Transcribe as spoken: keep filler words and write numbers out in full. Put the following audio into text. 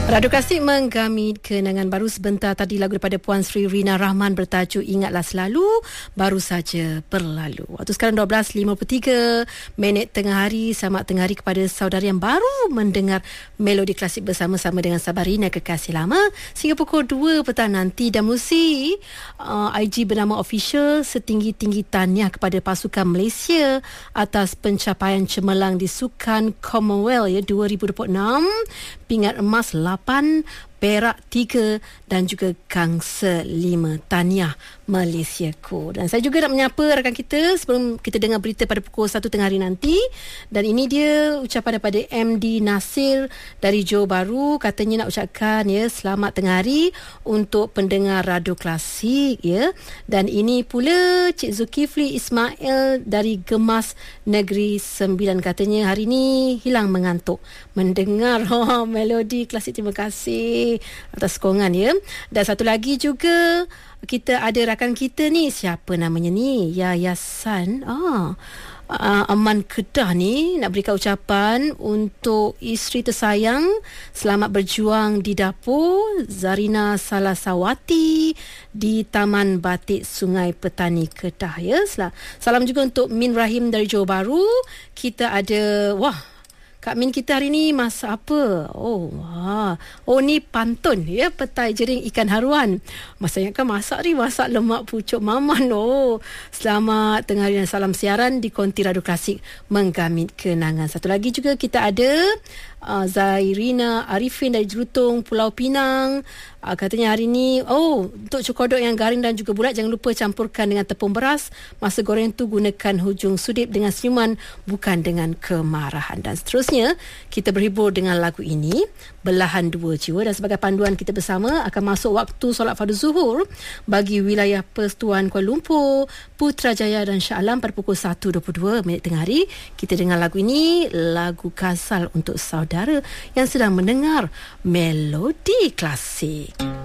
Radio Klasik menggami kenangan baru. Sebentar tadi lagu daripada Puan Sri Rina Rahman bertajuk Ingatlah Selalu, baru saja berlalu. Waktu sekarang dua belas lima puluh tiga minit tengah hari. Selamat tengah hari kepada saudara yang baru mendengar Melodi Klasik bersama-sama dengan Sabarina Kekasih Lama sehingga pukul dua petang nanti. Dan mesti uh, I G bernama Official setinggi-tinggi tahniah kepada pasukan Malaysia atas pencapaian cemerlang di Sukan Commonwealth ya dua ribu dua puluh enam. Pingat emas lapan, perak tiga dan juga gangsa lima. Tahniah Malaysiaku. Dan saya juga nak menyapa rakan kita sebelum kita dengar berita pada pukul satu tengah hari nanti. Dan ini dia ucapan daripada M D Nasir dari Johor Bahru. Katanya nak ucapkan ya selamat tengah hari untuk pendengar Radio Klasik ya. Dan ini pula Cik Zulkifli Ismail dari Gemas Negeri Sembilan. Katanya hari ini hilang mengantuk mendengar oh, Melodi Klasik. Terima kasih atas sokongan ya. Dan satu lagi juga kita ada rakan kita ni, siapa namanya ni, Yayasan ah uh, Aman Kedah ni nak berikan ucapan untuk isteri tersayang selamat berjuang di dapur, Zarina Salasawati di Taman Batik Sungai Petani Kedah ya. Salam juga untuk Min Rahim dari Johor Bahru. Kita ada wah Kak Min kita hari ni masak apa? Oh, wah. Oh ni pantun ya, petai jering ikan haruan. Masanya kan masak ni masak lemak pucuk maman. Oh, selamat tengah hari dan salam siaran di Konti Radio Klasik menggamit kenangan. Satu lagi juga kita ada uh, Zairina Arifin dari Jerutung Pulau Pinang. Uh, katanya hari ni oh untuk cokodok yang garing dan juga bulat jangan lupa campurkan dengan tepung beras. Masa goreng tu gunakan hujung sudip dengan senyuman bukan dengan kemarahan. Dan seterusnya kita berhibur dengan lagu ini Belahan Dua Jiwa. Dan sebagai panduan kita bersama akan masuk waktu solat fardu zuhur bagi wilayah Persatuan Kuala Lumpur, Putrajaya dan Shah Alam pada pukul satu dua puluh dua minit tengah hari. Kita dengar lagu ini, lagu Ghazal untuk saudara yang sedang mendengar Melodi Klasik.